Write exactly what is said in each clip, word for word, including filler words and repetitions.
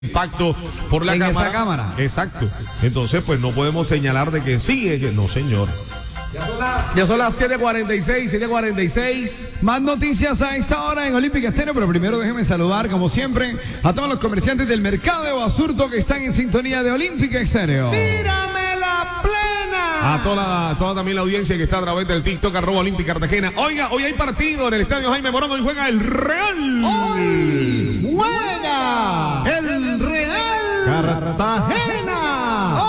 impacto por la en cámara. esa cámara. Exacto. Entonces, pues no podemos señalar de que sí, que no, señor. Ya son las siete cuarenta y seis, siete cuarenta y seis. Más noticias a esta hora en Olímpica Estéreo, pero primero déjenme saludar, como siempre, a todos los comerciantes del mercado de Basurto que están en sintonía de Olímpica Estéreo. ¡Tírame la plena! A toda, toda también la audiencia que está a través del TikTok, arroba Olímpica Cartagena. Oiga, hoy hay partido en el estadio Jaime Morón, hoy juega el Real. Hoy juega el Real Cartagena.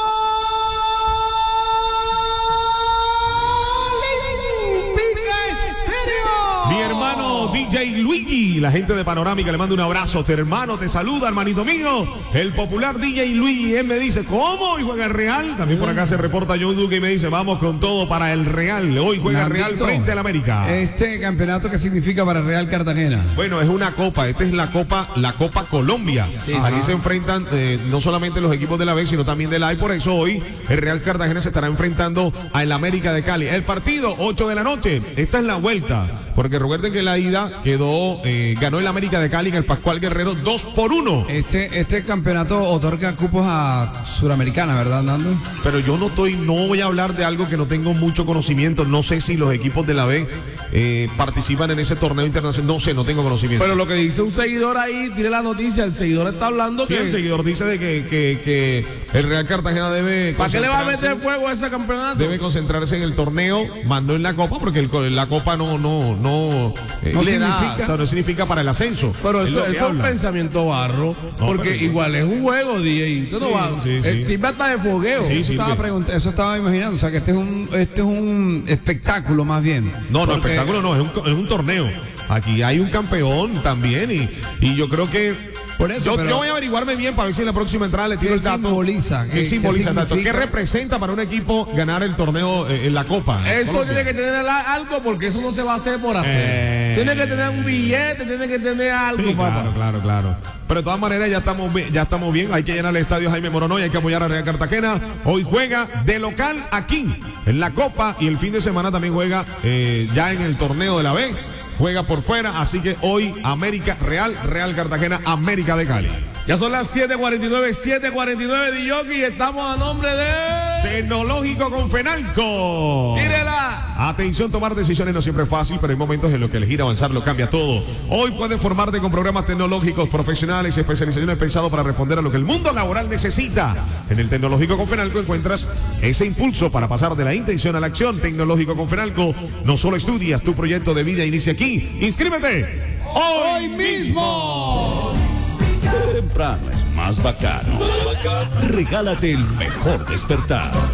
Mi hermano D J Luigi, la gente de Panorámica, le mando un abrazo. Te hermano, te saluda, hermanito mío. El popular D J Luigi, él me dice, ¿cómo? Hoy juega el Real. También por acá se reporta John Duque y me dice, vamos con todo para el Real. Hoy juega el Real frente al América. Este campeonato, ¿qué significa para el Real Cartagena? Bueno, es una copa. Esta es la Copa, la Copa Colombia. Sí, aquí se enfrentan eh, no solamente los equipos de la B, sino también de la A. Y por eso hoy el Real Cartagena se estará enfrentando al América de Cali. El partido, ocho de la noche. Esta es la vuelta. Porque recuerden que la ida quedó, eh, ganó el América de Cali en el Pascual Guerrero dos por uno. Este, este campeonato otorga cupos a Suramericana, ¿verdad, Nando? Pero yo no estoy, no voy a hablar de algo que no tengo mucho conocimiento. No sé si los equipos de la B eh, participan en ese torneo internacional. No sé, no tengo conocimiento. Pero lo que dice un seguidor ahí, tiene la noticia, el seguidor está hablando sí, que... el seguidor dice de que, que, que el Real Cartagena debe... ¿Para qué le va a meter fuego a ese campeonato? Debe concentrarse en el torneo, mandó en la Copa, porque el, la Copa no, no, no... Eh, no, le significa, da, o sea, no significa para el ascenso. Pero eso es, eso es un pensamiento barro, no, porque pero, igual es un juego, D J. No va, sí, sí. Eh, sirve hasta de fogueo. Sí, eso, sí, estaba sí. eso estaba imaginando, o sea que este es un, este es un espectáculo más bien. No, no, porque... espectáculo no, es un, es un torneo. Aquí hay un campeón también y, y yo creo que por eso, yo, pero, yo voy a averiguarme bien para ver si en la próxima entrada le tiro el dato. Simboliza, ¿Qué, ¿Qué simboliza? ¿Qué, exacto? ¿Qué representa para un equipo ganar el torneo eh, en la Copa? Eso Colombia. Tiene que tener algo porque eso no se va a hacer por hacer. Eh... Tiene que tener un billete, tiene que tener algo. Sí, claro, claro, claro. Pero de todas maneras ya estamos, ya estamos bien. Hay que llenar el estadio Jaime Morón hoy, hay que apoyar a Real Cartagena. Hoy juega de local aquí en la Copa y el fin de semana también juega eh, ya en el torneo de la B. Juega por fuera, así que hoy América Real, Real Cartagena, América de Cali. Ya son las siete cuarenta y nueve, siete cuarenta y nueve de Yoki y estamos a nombre de... Tecnológico con Fenalco. ¡Mírela! Atención, tomar decisiones no siempre es fácil, pero hay momentos en los que elegir avanzar lo cambia todo. Hoy puedes formarte con programas tecnológicos profesionales y especializaciones pensados para responder a lo que el mundo laboral necesita. En el Tecnológico con Fenalco encuentras ese impulso para pasar de la intención a la acción. Tecnológico con Fenalco, no solo estudias, tu proyecto de vida inicia aquí. ¡Inscríbete hoy mismo! Temprano es más bacano. Regálate el mejor despertar.